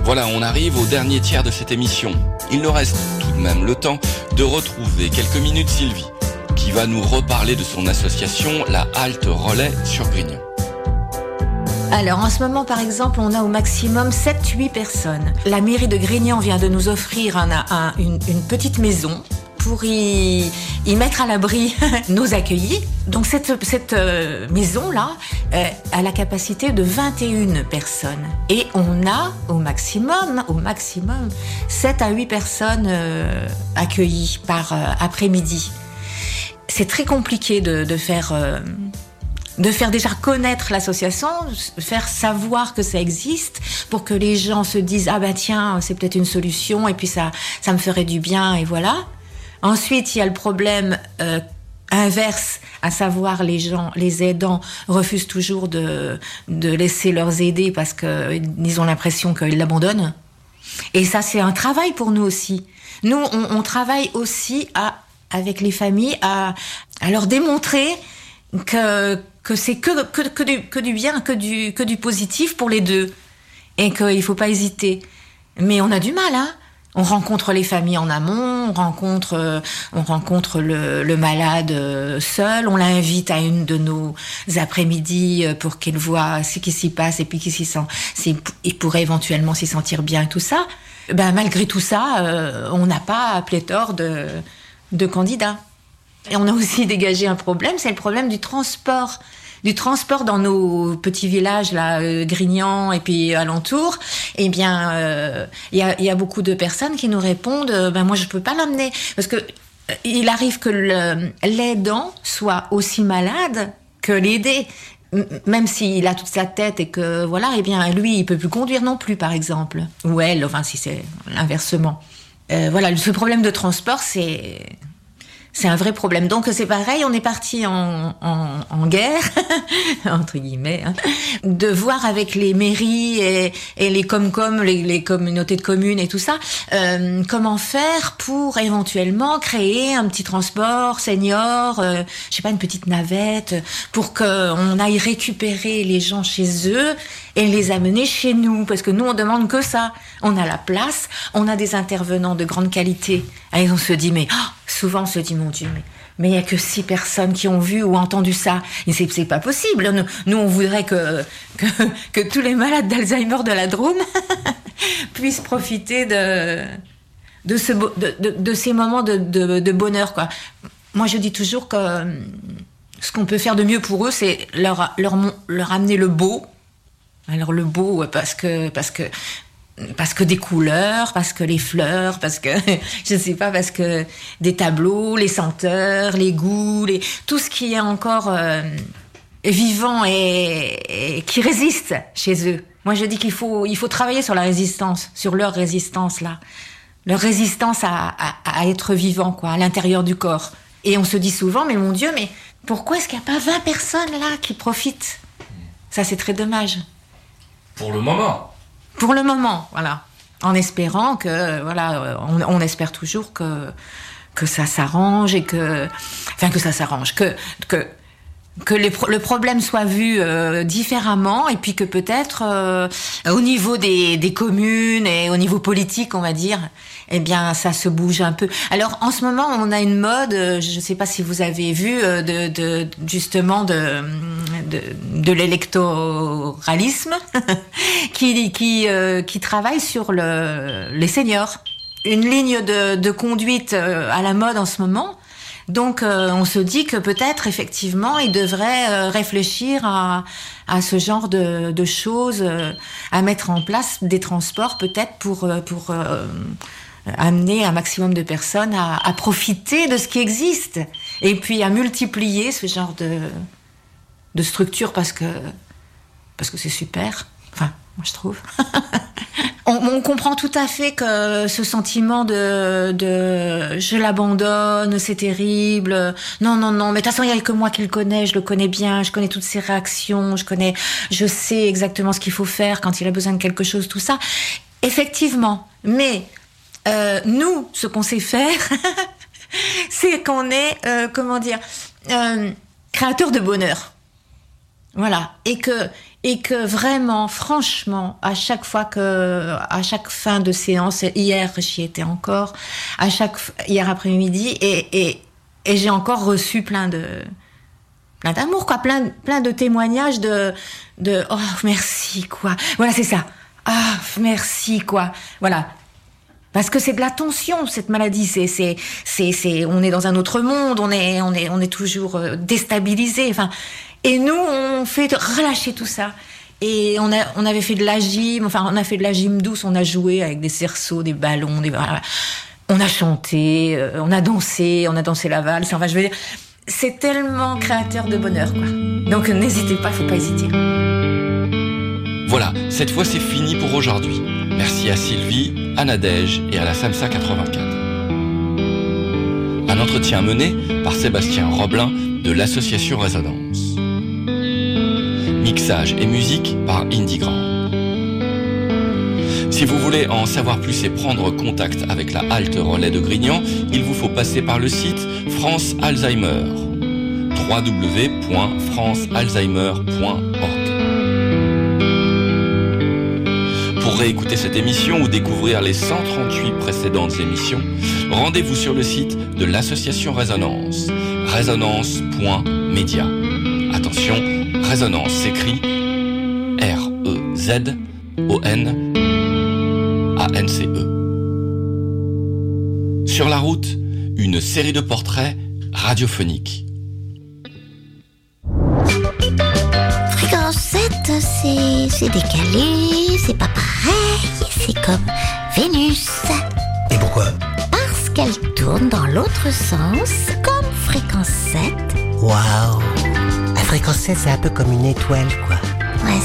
Voilà, on arrive au dernier tiers de cette émission. Il nous reste tout de même le temps de retrouver quelques minutes Sylvie, qui va nous reparler de son association, la Halte Relais sur Grignan. Alors, en ce moment, par exemple, on a au maximum 7-8 personnes. La mairie de Grignan vient de nous offrir une petite maison pour y mettre à l'abri nos accueillis. Donc cette maison-là a la capacité de 21 personnes. Et on a au maximum 7 à 8 personnes accueillies par après-midi. C'est très compliqué de faire déjà connaître l'association, faire savoir que ça existe pour que les gens se disent « Ah ben tiens, c'est peut-être une solution et puis ça me ferait du bien et voilà ». Ensuite, il y a le problème inverse, à savoir les aidants refusent toujours de laisser leurs aidés parce qu'ils ont l'impression qu'ils l'abandonnent. Et ça, c'est un travail pour nous aussi. Nous, on travaille aussi avec les familles à leur démontrer que c'est que du bien, que du positif pour les deux. Et qu'il faut pas hésiter. Mais on a du mal, hein. On rencontre les familles en amont, on rencontre le malade seul, on l'invite à une de nos après-midi pour qu'il voit ce qui s'y passe et puis il pourrait éventuellement s'y sentir bien et tout ça. Ben, malgré tout ça, on n'a pas pléthore de candidats. Et on a aussi dégagé un problème, c'est le problème du transport. Du transport dans nos petits villages, là, Grignan et puis alentour. Eh bien, il y a beaucoup de personnes qui nous répondent ben moi je peux pas l'emmener parce que il arrive que l'aidant soit aussi malade que l'aidé. Même s'il a toute sa tête et que voilà, eh bien lui il peut plus conduire non plus par exemple, ou elle, enfin si c'est inversement. Voilà, ce problème de transport c'est un vrai problème. Donc c'est pareil, on est parti en guerre, entre guillemets, hein, de voir avec les mairies et les comcom, les communautés de communes et tout ça, comment faire pour éventuellement créer un petit transport senior, je sais pas, une petite navette, pour qu'on aille récupérer les gens chez eux et les amener chez nous, parce que nous on demande que ça. On a la place, on a des intervenants de grande qualité. Et on se dit souvent on se dit mon Dieu, mais il y a que 6 personnes qui ont vu ou entendu ça. Et c'est pas possible. Nous on voudrait que tous les malades d'Alzheimer de la Drôme puissent profiter de ces moments de bonheur, quoi. Moi je dis toujours que ce qu'on peut faire de mieux pour eux, c'est leur amener le beau. Alors le beau parce que des couleurs, parce que les fleurs, parce que je sais pas, parce que des tableaux, les senteurs, les goûts, tout ce qui est encore vivant et qui résiste chez eux. Moi je dis qu'il faut travailler sur la résistance, sur leur résistance là, leur résistance à être vivant, quoi, à l'intérieur du corps. Et on se dit souvent mais mon Dieu, mais pourquoi est-ce qu'il n'y a pas 20 personnes là qui profitent? Ça c'est très dommage. Pour le moment. Pour le moment, voilà. En espérant que, voilà, on espère toujours que ça s'arrange et que ça s'arrange, que le problème soit vu différemment et puis que peut-être au niveau des communes et au niveau politique, on va dire, eh bien ça se bouge un peu. Alors en ce moment, on a une mode, je ne sais pas si vous avez vu, justement de l'électoralisme qui travaille sur les seniors. Une ligne de conduite à la mode en ce moment. Donc on se dit que peut-être effectivement il devrait réfléchir à ce genre de choses, à mettre en place des transports peut-être pour amener un maximum de personnes à profiter de ce qui existe et puis à multiplier ce genre de structure parce que c'est super. Enfin, moi je trouve. On comprend tout à fait que ce sentiment de je l'abandonne, c'est terrible. Non, mais de toute façon, il n'y a que moi qui le connais, je le connais bien, je connais toutes ses réactions, je sais exactement ce qu'il faut faire quand il a besoin de quelque chose, tout ça. Effectivement, mais nous, ce qu'on sait faire, c'est qu'on est, créateur de bonheur. Voilà, et Et que vraiment, franchement, à chaque fin de séance, hier j'y étais encore, hier après-midi, et j'ai encore reçu plein d'amour, quoi, plein de témoignages de oh merci quoi, voilà c'est ça, ah merci quoi, voilà. Parce que c'est de la tension, cette maladie. On est dans un autre monde, on est toujours déstabilisé. Enfin, et nous, on fait relâcher tout ça. Et on avait fait de la gym, on a fait de la gym douce, on a joué avec des cerceaux, des ballons, on a chanté, on a dansé la valse. Enfin, je veux dire, c'est tellement créateur de bonheur, quoi. Donc, n'hésitez pas, faut pas hésiter. Voilà, cette fois c'est fini pour aujourd'hui. Merci à Sylvie, à Nadège et à la SAMSA 84. Un entretien mené par Sébastien Roblin de l'association Résonance. Mixage et musique par Indie Grand. Si vous voulez en savoir plus et prendre contact avec la halte relais de Grignan, il vous faut passer par le site France Alzheimer. www.francealzheimer.org. Pour réécouter cette émission ou découvrir les 138 précédentes émissions, rendez-vous sur le site de l'association Résonance, résonance.media. Attention, Résonance s'écrit REZONANCE. Sur la route, une série de portraits radiophoniques. Fréquence 7, c'est décalé, c'est pas pareil, c'est comme Vénus. Et pourquoi ? Parce qu'elle tourne dans l'autre sens, comme fréquence 7. Waouh ! La fréquence 7, c'est un peu comme une étoile, quoi.